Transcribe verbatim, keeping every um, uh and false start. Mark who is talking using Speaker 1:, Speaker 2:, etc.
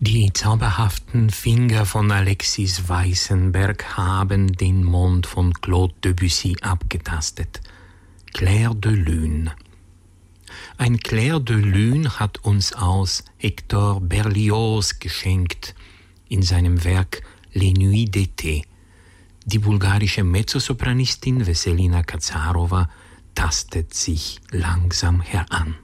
Speaker 1: Die zauberhaften Finger von Alexis Weissenberg haben den Mond von Claude Debussy abgetastet. Clair de Lune. Ein Clair de Lune hat uns aus Hector Berlioz geschenkt in seinem Werk Les Nuits d'été. Die bulgarische Mezzosopranistin Veselina Kazarova tastet sich langsam heran.